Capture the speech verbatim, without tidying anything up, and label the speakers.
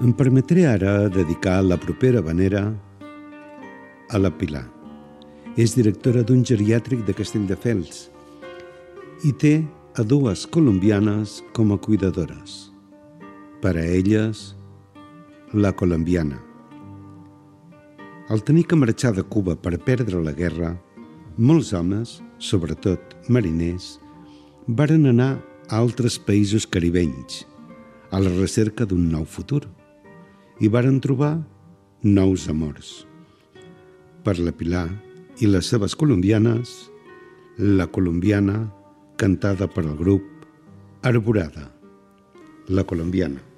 Speaker 1: Em permetré ara dedicar la propera vanera a la Pilar. És directora d'un geriàtric de Castelldefels i té a dues colombianes com a cuidadores. Per a elles, la colombiana. Al tenir que marxar de Cuba per perdre la guerra, molts homes, sobretot mariners, varen anar a altres països caribenys a la recerca d'un nou futur i varen trobar nous amors. Per la Pilar i les seves colombianes, la colombiana cantada per al grup Arborada, la colombiana.